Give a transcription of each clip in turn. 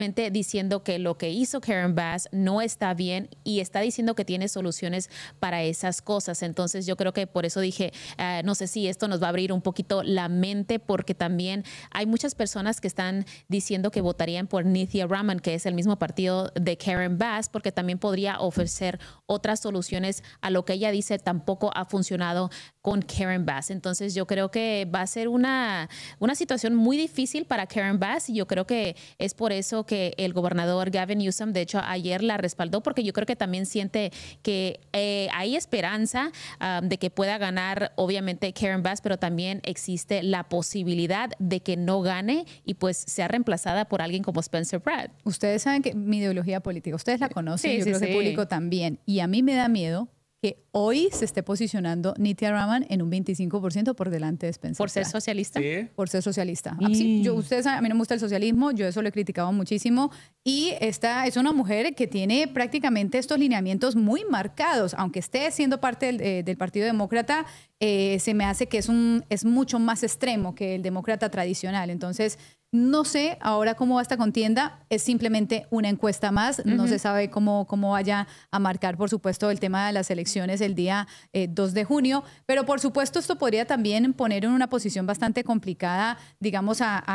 diciendo que lo que hizo Karen Bass no está bien y está diciendo que tiene soluciones para esas cosas. Entonces yo creo que por eso dije, no sé si esto nos va a abrir un poquito la mente, porque también hay muchas personas que están diciendo que votarían por Nithya Raman, que es el mismo partido de Karen Bass, porque también podría ofrecer otras soluciones a lo que ella dice tampoco ha funcionado con Karen Bass. Entonces yo creo que va a ser una situación muy difícil para Karen Bass, y yo creo que es por eso que el gobernador Gavin Newsom, de hecho, ayer la respaldó, porque yo creo que también siente que hay esperanza de que pueda ganar, obviamente, Karen Bass, pero también existe la posibilidad de que no gane y pues sea reemplazada por alguien como Spencer Pratt. Ustedes saben que mi ideología política, ustedes la conocen, yo creo que el público también, y a mí me da miedo que hoy se esté posicionando Nithya Raman en un 25% por delante de Spencer ¿Por ser Pratt. socialista? Sí. Por ser socialista. Sí, ustedes saben, a mí no me gusta el socialismo, yo eso lo he criticado muchísimo, y esta es una mujer que tiene prácticamente estos lineamientos muy marcados, aunque esté siendo parte del Partido Demócrata, se me hace que es mucho más extremo que el demócrata tradicional. Entonces, no sé ahora cómo va esta contienda, es simplemente una encuesta más, no se sabe cómo vaya a marcar, por supuesto, el tema de las elecciones el día 2 de junio, pero por supuesto esto podría también poner en una posición bastante complicada, digamos,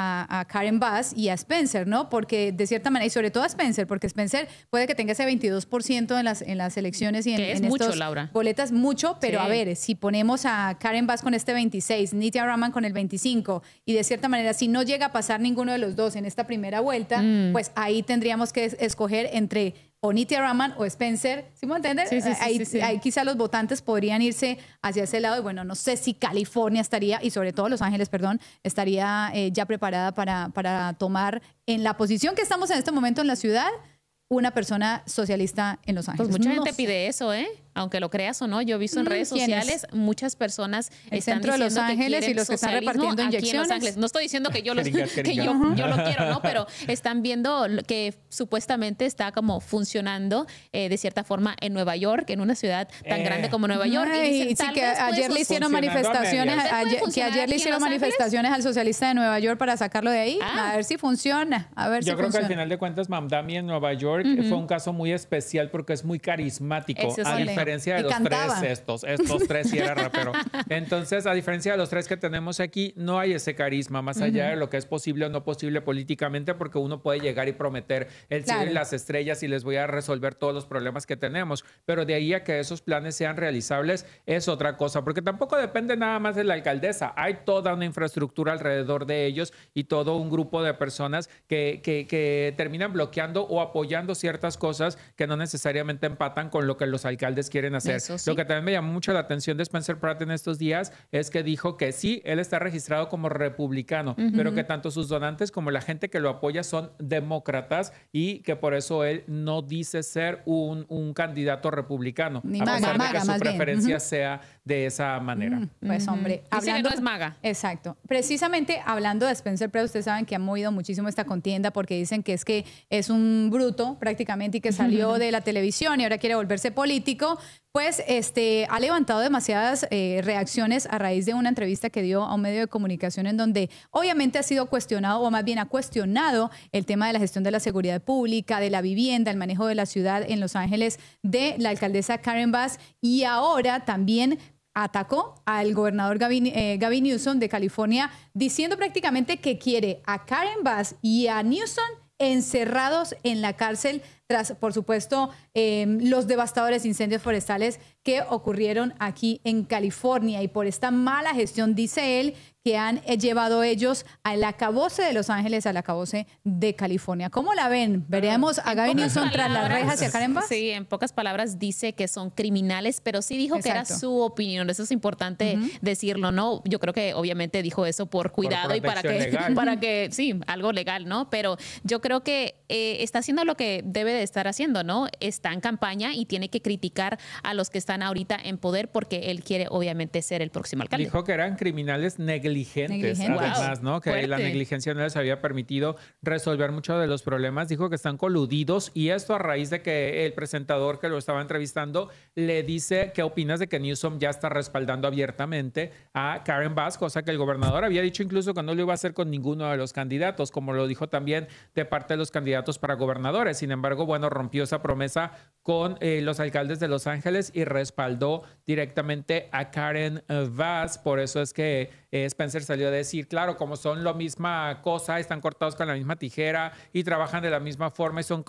a Karen Bass y a Spencer, ¿no? Porque de cierta manera, y sobre todo a Spencer, porque Spencer puede que tenga ese 22% en las elecciones y en mucho, estos Laura. boletas, mucho, pero sí. A ver, si ponemos a Karen Bass con este 26, Nithya Raman con el 25, y de cierta manera, si no llega a pasar ninguno de los dos en esta primera vuelta, pues ahí tendríamos que escoger entre o Nithya Raman o Spencer, ¿sí me entiendes? Sí. Ahí quizá los votantes podrían irse hacia ese lado, y bueno, no sé si California estaría, y sobre todo Los Ángeles, perdón, estaría ya preparada para tomar en la posición que estamos en este momento en la ciudad, una persona socialista en Los Ángeles. Pues mucha gente pide eso, aunque lo creas o no. Yo he visto en redes sociales muchas personas están centro de Los diciendo Ángeles que y los que están socialismo repartiendo aquí inyecciones. en Los Ángeles. No estoy diciendo que yo lo quiero, ¿no? Pero están viendo que supuestamente está como funcionando de cierta forma en Nueva York, en una ciudad tan grande como Nueva York. Y dicen, que ayer le hicieron manifestaciones, ayer le hicieron manifestaciones al socialista de Nueva York para sacarlo de ahí. A ver si funciona. Yo creo que al final de cuentas, Mamdani en Nueva York fue un caso muy especial porque es muy carismático, a diferencia de los tres estos tres sí era rapero. Entonces, a diferencia de los tres que tenemos aquí, no hay ese carisma más allá de lo que es posible o no posible políticamente, porque uno puede llegar y prometer el cielo y las estrellas y les voy a resolver todos los problemas que tenemos, pero de ahí a que esos planes sean realizables es otra cosa, porque tampoco depende nada más de la alcaldesa, hay toda una infraestructura alrededor de ellos y todo un grupo de personas que terminan bloqueando o apoyando ciertas cosas que no necesariamente empatan con lo que los alcaldes quieren hacer. Lo que también me llamó mucho la atención de Spencer Pratt en estos días es que dijo que sí, él está registrado como republicano, pero que tanto sus donantes como la gente que lo apoya son demócratas y que por eso él no dice ser un candidato republicano, ni a pesar maga, de que su preferencia sea de esa manera. Pues hombre, dice que no es maga. Exacto. Precisamente hablando de Spencer Pratt, ustedes saben que han movido muchísimo esta contienda porque dicen que es un bruto prácticamente y que salió de la televisión y ahora quiere volverse político. Pues ha levantado demasiadas reacciones a raíz de una entrevista que dio a un medio de comunicación en donde obviamente ha sido cuestionado, o más bien ha cuestionado el tema de la gestión de la seguridad pública, de la vivienda, el manejo de la ciudad en Los Ángeles de la alcaldesa Karen Bass, y ahora también atacó al gobernador Gavin Newsom de California, diciendo prácticamente que quiere a Karen Bass y a Newsom encerrados en la cárcel tras, por supuesto, los devastadores incendios forestales que ocurrieron aquí en California, y por esta mala gestión, dice él, que han llevado ellos al acabose de Los Ángeles, al acabose de California. ¿Cómo la ven? ¿Veremos a Gavin Newsom tras las rejas y a Karen Bass? Sí, en pocas palabras dice que son criminales, pero sí dijo que era su opinión. Eso es importante decirlo, ¿no? Yo creo que obviamente dijo eso por cuidado y para que sí, algo legal, ¿no? Pero yo creo que está haciendo lo que debe debe de estar haciendo, ¿no? Está en campaña y tiene que criticar a los que están ahorita en poder porque él quiere obviamente ser el próximo alcalde. Dijo que eran criminales negligentes. Además, ¿no? Que fuerte. La negligencia no les había permitido resolver muchos de los problemas. Dijo que están coludidos y esto a raíz de que el presentador que lo estaba entrevistando le dice qué opinas de que Newsom ya está respaldando abiertamente a Karen Bass, cosa que el gobernador había dicho incluso que no lo iba a hacer con ninguno de los candidatos, como lo dijo también de parte de los candidatos para gobernadores. Sin embargo, bueno, rompió esa promesa con los alcaldes de Los Ángeles y respaldó directamente a Karen Bass. Por eso es que Spencer salió a decir, claro, como son la misma cosa, están cortados con la misma tijera y trabajan de la misma forma y son